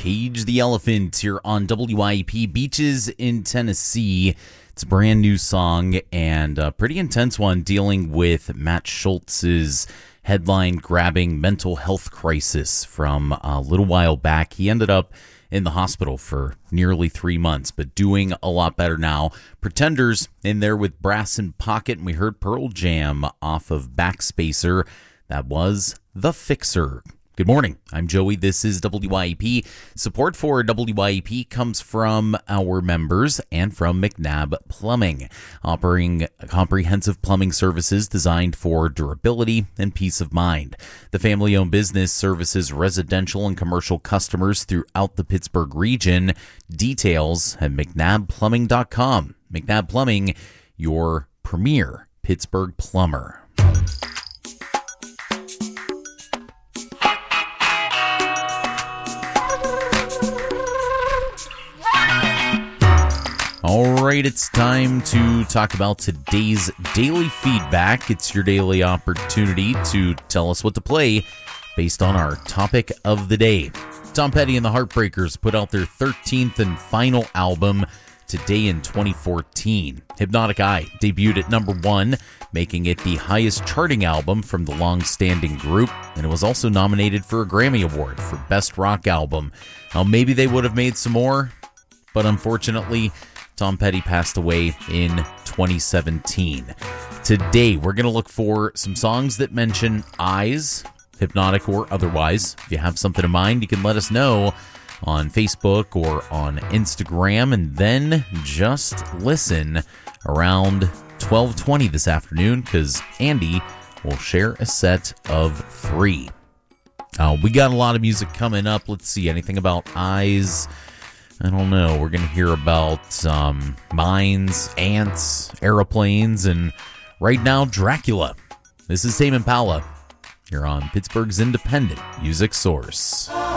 Cage the Elephant here on WIP Beaches in Tennessee. It's a brand new song and a pretty intense one dealing with Matt Schultz's headline-grabbing mental health crisis from a little while back. He ended up in the hospital for nearly 3 months, but doing a lot better now. Pretenders in there with Brass in Pocket, and we heard Pearl Jam off of Backspacer. That was The Fixer. Good morning. I'm Joey. This is WIP. Support for WIP comes from our members and from McNabb Plumbing, offering comprehensive plumbing services designed for durability and peace of mind. The family-owned business services residential and commercial customers throughout the Pittsburgh region. Details at McNabbPlumbing.com. McNabb Plumbing, your premier Pittsburgh plumber. All right, it's time to talk about today's daily feedback. It's your daily opportunity to tell us what to play based on our topic of the day. Tom Petty and the Heartbreakers put out their 13th and final album today in 2014. Hypnotic Eye debuted at number 1, making it the highest charting album from the long-standing group, and it was also nominated for a Grammy Award for Best Rock Album. Now, maybe they would have made some more, but unfortunately, Tom Petty passed away in 2017. Today, we're going to look for some songs that mention eyes, hypnotic or otherwise. If you have something in mind, you can let us know on Facebook or on Instagram, and then just listen around 12:20 this afternoon because Andy will share a set of 3. We got a lot of music coming up. Let's see, anything about eyes? I don't know. We're going to hear about mines, ants, aeroplanes, and right now, Dracula. This is Tame Impala here on Pittsburgh's independent music source.